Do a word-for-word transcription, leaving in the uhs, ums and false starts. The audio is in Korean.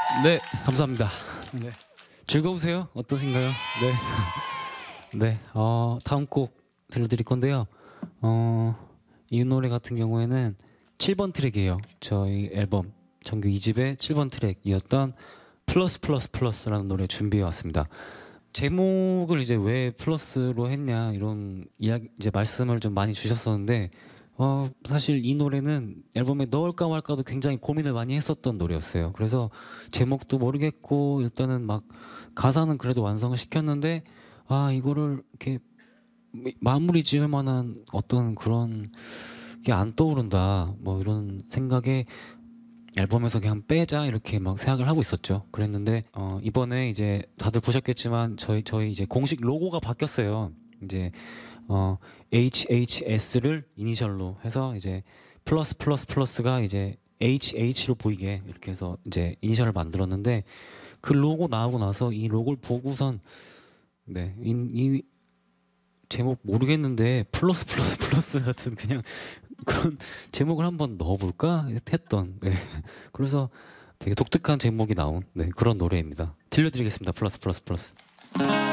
네, 감사합니다. 네. 즐거우세요? 어떠신가요? 네. 네, 어, 다음 곡 들려드릴 건데요. 어, 이 노래 같은 경우에는 칠 번 트랙이에요. 저희 앨범 정규 이 집의 칠 번 트랙이었던 플러스 플러스 플러스라는 노래 준비해 왔습니다. 제목을 이제 왜 플러스로 했냐 이런 이야기 이제 말씀을 좀 많이 주셨었는데 어, 사실 이 노래는 앨범에 넣을까 말까도 굉장히 고민을 많이 했었던 노래였어요. 그래서 제목도 모르겠고 일단은 막 가사는 그래도 완성을 시켰는데 아 이거를 이렇게 마무리 지을 만한 어떤 그런 게 안 떠오른다 뭐 이런 생각에 앨범에서 그냥 빼자 이렇게 막 생각을 하고 있었죠. 그랬는데 어, 이번에 이제 다들 보셨겠지만 저희 저희 이제 공식 로고가 바뀌었어요. 이제 어, 에이치에이치에스를 이니셜로 해서 이제 플러스 플러스 플러스가 이제 에이치에이치로 보이게 이렇게 해서 이제 이니셜을 만들었는데 그 로고 나오고 나서 이 로고를 보고선 네, 이, 이 제목 모르겠는데 플러스 플러스 플러스 같은 그냥 그런 제목을 한번 넣어볼까 했던 네. 그래서 되게 독특한 제목이 나온 네, 그런 노래입니다. 들려드리겠습니다. 플러스 플러스 플러스.